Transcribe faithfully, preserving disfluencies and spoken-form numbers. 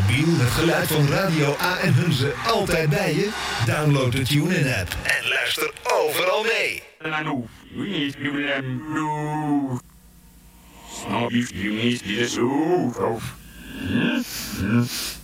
mobiel het geluid van Radio A en Hunze altijd bij je? Download de TuneIn-app en luister overal mee. Snap je, je mist dit zo.